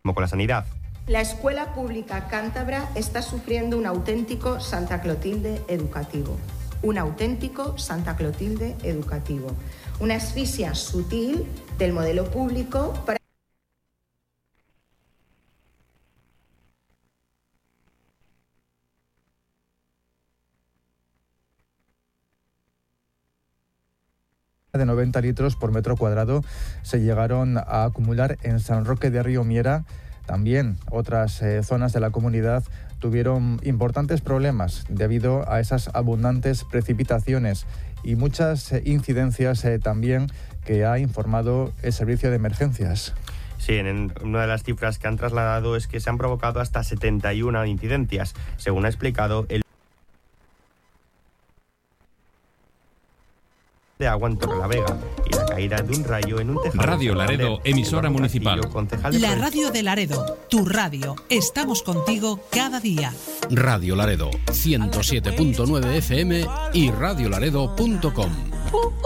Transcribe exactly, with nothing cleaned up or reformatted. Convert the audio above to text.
como con la sanidad. La escuela pública cántabra está sufriendo un auténtico Santa Clotilde educativo. Un auténtico Santa Clotilde educativo. Una asfixia sutil del modelo público para... de noventa litros por metro cuadrado se llegaron a acumular en San Roque de Río Miera. También otras eh, zonas de la comunidad tuvieron importantes problemas debido a esas abundantes precipitaciones y muchas eh, incidencias eh, también que ha informado el servicio de emergencias. Sí, en una de las cifras que han trasladado es que se han provocado hasta setenta y una incidencias, según ha explicado el de agua en Torrelavega y la caída de un rayo en un tejado. Radio Laredo, emisora municipal. La radio de Laredo, tu radio. Estamos contigo cada día. Radio Laredo, ciento siete punto nueve F M y radio laredo punto com.